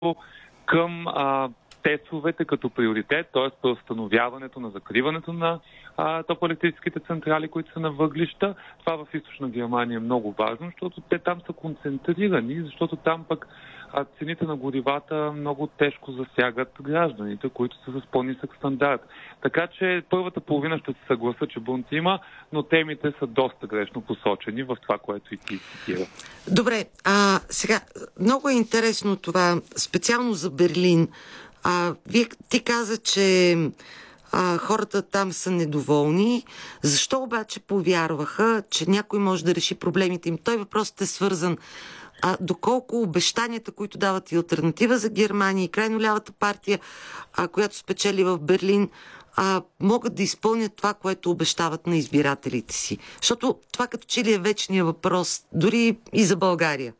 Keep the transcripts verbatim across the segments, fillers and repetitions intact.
към а, ТЕЦ-овете като приоритет, т.е. установяването на закриването на а, топлоелектрическите централи, които са на въглища. Това в източна Германия е много важно, защото те там са концентрирани, защото там пък а, цените на горивата много тежко засягат гражданите, които са с по-нисък стандарт. Така че първата половина ще се съгласа, че бунт има, но темите са доста грешно посочени в това, което и ти цитира. Добре, а сега много е интересно това, специално за Берлин. А, вие, ти каза, че а, хората там са недоволни. Защо обаче повярваха, че някой може да реши проблемите им? Той въпросът е свързан а, доколко обещанията, които дават и Алтернатива за Германия, и крайно лявата партия, а, която спечели в Берлин, а, могат да изпълнят това, което обещават на избирателите си. Защото това като че ли е вечният въпрос, дори и за България.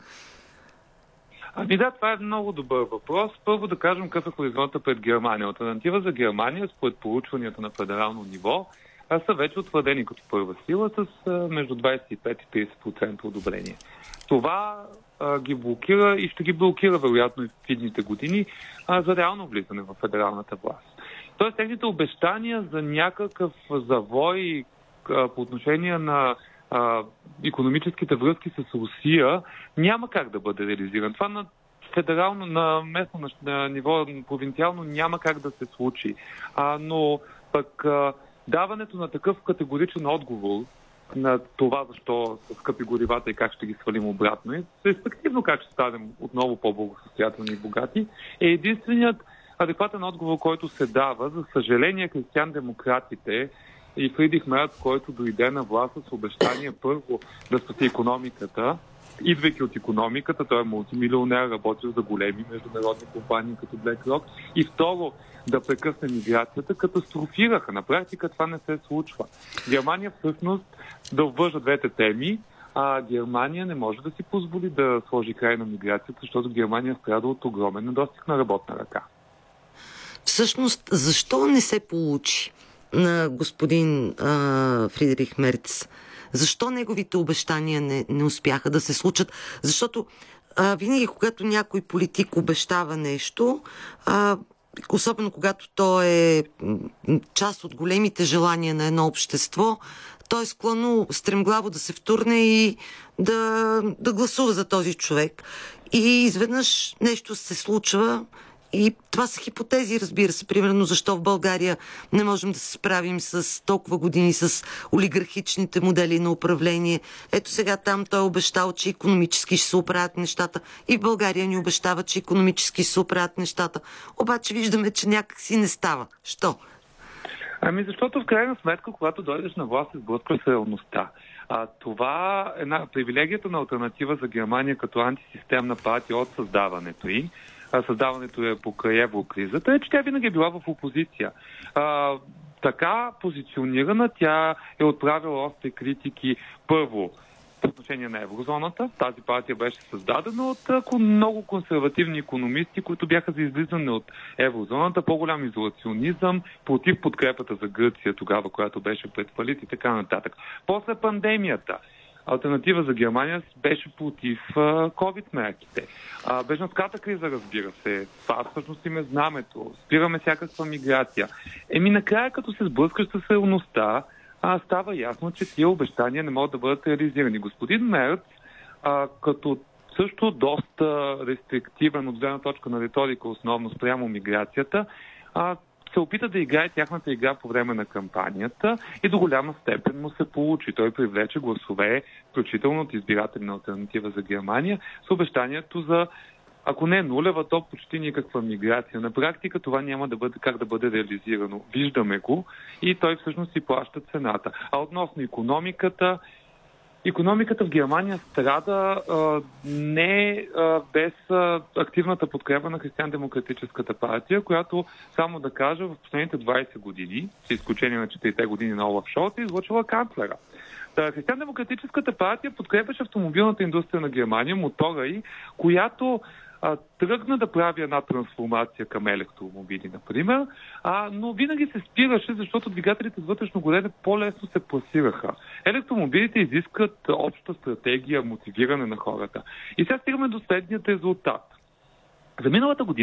Ами да, това е много добър въпрос. Първо да кажем какъв е хоризонта пред Германия. Алтернатива за Германия, според проучванията на федерално ниво, са вече утвърдени като първа сила с между двадесет и пет и тридесет процента одобрение. Това а, ги блокира и ще ги блокира вероятно и в идните години а, за реално влизане в федералната власт. Тоест, техните обещания за някакъв завой а, по отношение на а, икономическите връзки с Русия няма как да бъде реализиран. Това на федерално, на местно на, на ниво провинциално няма как да се случи. А, но пък а, даването на такъв категоричен отговор на това, защо са скъпи горивата и как ще ги свалим обратно и респективно как ще станем отново по-благосъстоятелни и богати, е единственият адекватен отговор, който се дава. За съжаление, християн-демократите и Фридрих Мерц, който дойде на власт с обещание първо да спаси икономиката, идвайки от икономиката, той е мултимилионер, работил за големи международни компании като BlackRock, и второ, да прекъсне миграцията, катастрофираха. На практика това не се случва. Германия всъщност да обвържа двете теми, а Германия не може да си позволи да сложи край на миграцията, защото Германия страда от огромен недостиг на работна ръка. Всъщност, защо не се получи на господин а, Фридрих Мерц? Защо неговите обещания не, не успяха да се случат? Защото а, винаги, когато някой политик обещава нещо, а, особено когато то е част от големите желания на едно общество, то е склонно стремглаво да се втурне и да, да гласува за този човек. И изведнъж нещо се случва. И това са хипотези, разбира се. Примерно, защо в България не можем да се справим с толкова години с олигархичните модели на управление. Ето сега там той е обещал, че икономически ще се оправят нещата. И в България ни обещава, че икономически ще се оправят нещата. Обаче виждаме, че някак си не става. Що? Ами защото в крайна сметка, когато дойдеш на власт, се сблъскваш с реалността. А, това е една привилегията на Алтернатива за Германия като антисистемна партия от създаването й. Създаването е покрай еврокризата, е, че тя винаги е била в опозиция. А, така позиционирана, тя е отправила остри критики първо по отношение на еврозоната. Тази партия беше създадена от много консервативни икономисти, които бяха за излизане от еврозоната, по-голям изолационизъм, против подкрепата за Гърция тогава, която беше пред фалит и така нататък. После пандемията. Алтернатива за Германия беше против COVID мерките. А, бежанската криза, разбира се. Това всъщност им е знамето. Спираме всякаква миграция. Еми накрая, като се сблъскаш с реалността, а, става ясно, че тия обещания не могат да бъдат реализирани. Господин Мерц, а, като също доста рестриктивен от гледна точка на риторика, основно спрямо миграцията, а, се опита да играе тяхната игра по време на кампанията и до голяма степен му се получи. Той привлече гласове, включително от избиратели на Алтернатива за Германия, с обещанието за, ако не нулева, то почти никаква миграция. На практика това няма да бъде как да бъде реализирано. Виждаме го и той всъщност си плаща цената. А относно икономиката, Икономиката в Германия страда а, не а, без а, активната подкрепа на Християн-демократическата партия, която, само да кажа, в последните двадесет години, с изключение на четирите години на Олаф Шолц, е излъчила канцлера. Та, Християн-демократическата партия подкрепяше автомобилната индустрия на Германия, мотора й, която а, тръгна да прави една трансформация към електромобили, например, а, но винаги се спираше, защото двигателите с вътрешно горене по-лесно се пласираха. Електромобилите изискат обща стратегия, мотивиране на хората. И сега стигаме до следният резултат. За миналата година